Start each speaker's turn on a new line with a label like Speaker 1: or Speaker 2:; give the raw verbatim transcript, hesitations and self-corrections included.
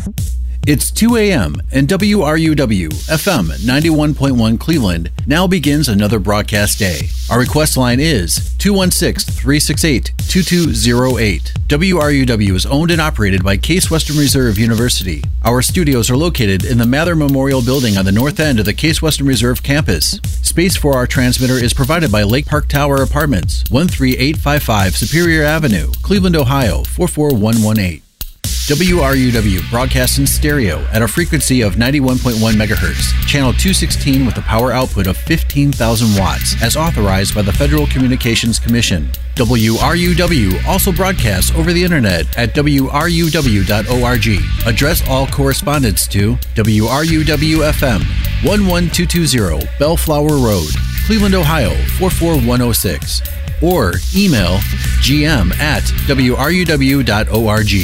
Speaker 1: It's two a.m. and W R U W F M ninety-one point one Cleveland now begins another broadcast day. Our request line is two one six, three six eight, two two zero eight. W R U W is owned and operated by Case Western Reserve University. Our studios are located in the Mather Memorial Building on the north end of the Case Western Reserve campus. Space for our transmitter is provided by Lake Park Tower Apartments, one three eight five five Superior Avenue, Cleveland, Ohio, four four one one eight. W R U W broadcasts in stereo at a frequency of ninety-one point one megahertz, channel two sixteen with a power output of fifteen thousand watts, as authorized by the Federal Communications Commission. W R U W also broadcasts over the internet at W R U W dot org. Address all correspondence to W R U W F M, one one two two zero Bellflower Road, Cleveland, Ohio, four four one oh six. Or email gm at W R U W dot org.